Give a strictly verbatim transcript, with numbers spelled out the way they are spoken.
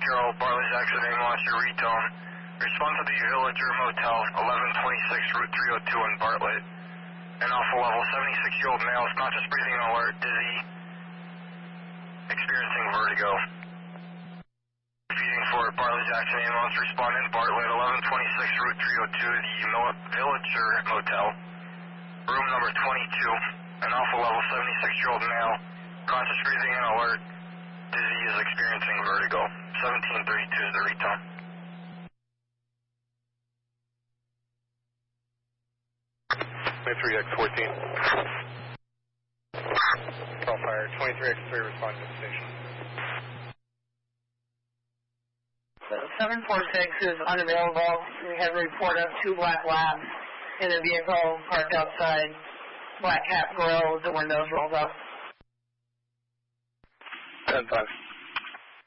Carol, Barley Jackson ambulance, your retone. Respond to the Villager Motel, eleven twenty-six Route three oh two in Bartlett. An alpha level, seventy-six-year-old male, conscious breathing alert, dizzy, experiencing vertigo. Feeding for Barley Jackson ambulance, respond in Bartlett, eleven twenty-six Route three oh two, the Villager Motel. Room number twenty-two, an alpha level, seventy-six-year-old male, conscious breathing and alert, dizzy, is experiencing vertigo. seventeen thirty-two is the retone. twenty-three X fourteen. Call fire, twenty-three X three, respond to the station. seven four six is unavailable. We have a report of two black labs in a vehicle parked outside Black Hat Grill with the windows rolled up. ten five.